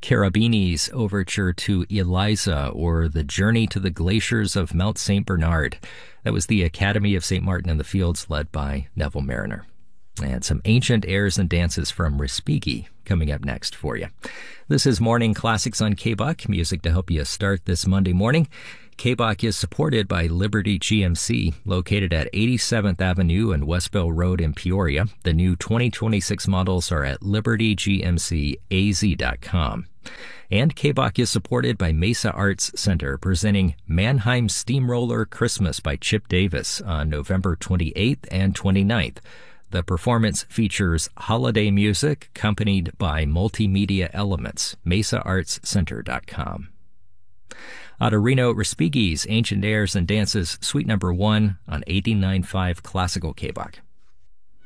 Cherubini's Overture to Eliza, or The Journey to the Glaciers of Mount St. Bernard. That was the Academy of St. Martin in the Fields, led by Neville Mariner. And some ancient airs and dances from Respighi coming up next for you. This is Morning Classics on KBOK, music to help you start this Monday morning. KBOK is supported by Liberty GMC, located at 87th Avenue and Westbell Road in Peoria. The new 2026 models are at libertygmcaz.com. And KBOK is supported by Mesa Arts Center, presenting Mannheim Steamroller Christmas by Chip Davis on November 28th and 29th. The performance features holiday music accompanied by multimedia elements. MesaArtsCenter.com. Out of Reno, Respighi's Ancient Airs and Dances, Suite Number 1 on 89.5 Classical KBOK.